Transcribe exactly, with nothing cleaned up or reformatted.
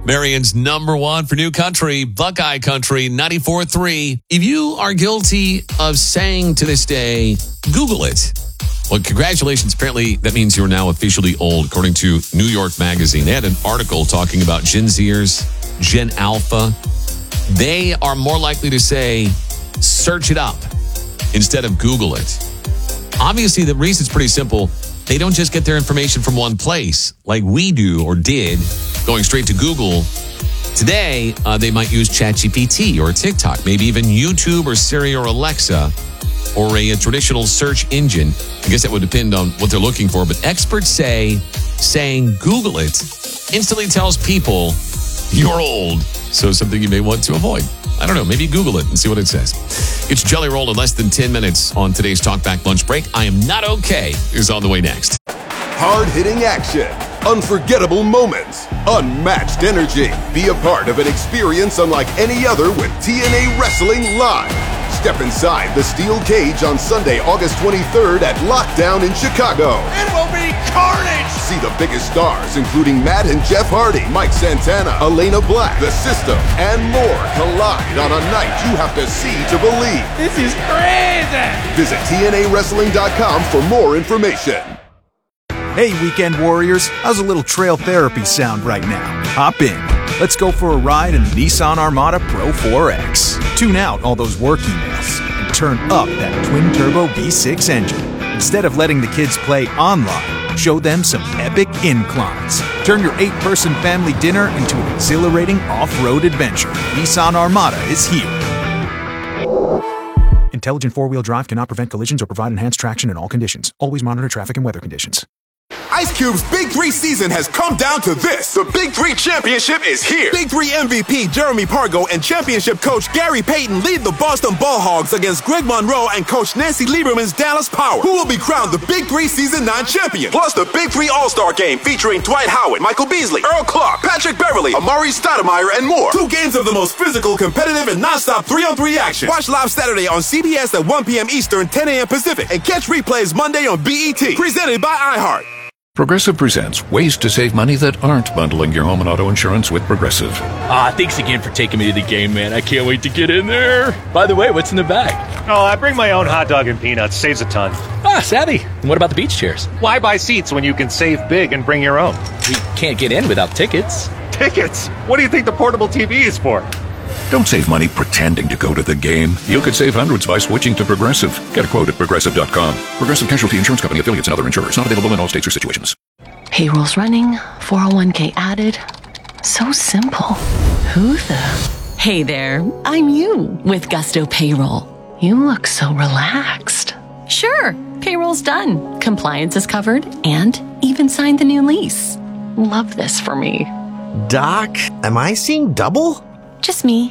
Marion's number one for new country, Buckeye Country, ninety-four point three. If you are guilty of saying to this day, Google it. Well, congratulations. Apparently, that means you're now officially old, according to New York Magazine. They had an article talking about Gen Zers, Gen Alpha. They are more likely to say, search it up instead of Google it. Obviously, the reason's pretty simple. They don't just get their information from one place like we do or did, going straight to Google. Today, uh, they might use ChatGPT or TikTok, maybe even YouTube or Siri or Alexa, or a, a traditional search engine. I guess that would depend on what they're looking for. But experts say saying Google it instantly tells people you're old. So something you may want to avoid. I don't know. Maybe Google it and see what it says. It's Jelly Roll in less than ten minutes on today's Talkback Lunch Break. I Am Not Okay is on the way next. Hard-hitting action, unforgettable moments, unmatched energy. Be a part of an experience unlike any other with T N A Wrestling Live. Step inside the steel cage on Sunday, August twenty-third at Lockdown in Chicago. It will be carnage! See the biggest stars, including Matt and Jeff Hardy, Mike Santana, Elena Black, The System, and more collide on a night you have to see to believe. This is crazy! Visit T N A wrestling dot com for more information. Hey, Weekend Warriors, how's a little trail therapy sound right now? Hop in. Let's go for a ride in the Nissan Armada Pro four X. Tune out all those work emails and turn up that twin-turbo V six engine. Instead of letting the kids play online, show them some epic inclines. Turn your eight-person family dinner into an exhilarating off-road adventure. Nissan Armada is here. Intelligent four-wheel drive cannot prevent collisions or provide enhanced traction in all conditions. Always monitor traffic and weather conditions. Ice Cube's Big Three season has come down to this. The Big Three Championship is here. Big Three M V P Jeremy Pargo and championship coach Gary Payton lead the Boston Ball Hogs against Greg Monroe and coach Nancy Lieberman's Dallas Power, who will be crowned the Big Three Season nine champion. Plus the Big Three All-Star Game featuring Dwight Howard, Michael Beasley, Earl Clark, Patrick Beverly, Amari Stoudemire, and more. Two games of the most physical, competitive, and non-stop three-on-three action. Watch live Saturday on C B S at one p.m. Eastern, ten a.m. Pacific, and catch replays Monday on B E T. Presented by iHeart. Progressive presents ways to save money that aren't bundling your home and auto insurance with Progressive. Ah, thanks again for taking me to the game, man. I can't wait to get in there. By the way, what's in the bag? Oh, I bring my own hot dog and peanuts. Saves a ton. Ah, savvy. And what about the beach chairs? Why buy seats when you can save big and bring your own? We can't get in without tickets. Tickets? What do you think the portable T V is for? Don't save money pretending to go to the game. You could save hundreds by switching to Progressive. Get a quote at Progressive dot com. Progressive Casualty Insurance Company, affiliates, and other insurers. Not available in all states or situations. Payroll's running, four oh one k added. So simple. Who the? Hey there, I'm you with Gusto Payroll. You look so relaxed. Sure, payroll's done. Compliance is covered and even signed the new lease. Love this for me. Doc, am I seeing double? Just me.